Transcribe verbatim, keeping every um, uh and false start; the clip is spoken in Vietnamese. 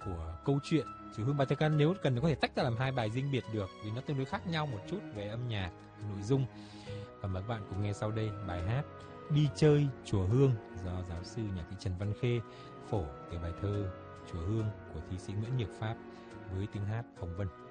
của câu chuyện Chùa Hương. Bài thơ ca nếu cần có thể tách ra làm hai bài riêng biệt được vì nó tương đối khác nhau một chút về âm nhạc, nội dung. Và mời các bạn cùng nghe sau đây bài hát Đi chơi Chùa Hương do giáo sư nhạc sĩ Trần Văn Khê phổ từ bài thơ Chùa Hương của thi sĩ Nguyễn Nhược Pháp với tiếng hát Hồng Vân.